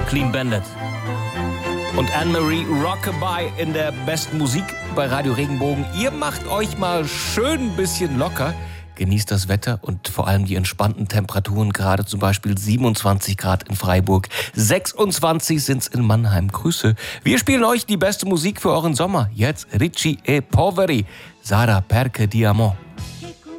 Clean Bandit. Und Anne-Marie Rockabye in der besten Musik bei Radio Regenbogen. Ihr macht euch mal schön ein bisschen locker. Genießt das Wetter und vor allem die entspannten Temperaturen. Gerade zum Beispiel 27 Grad in Freiburg. 26 sind's in Mannheim. Grüße. Wir spielen euch die beste Musik für euren Sommer. Jetzt Ricci e Poveri. Sara perché ti amo.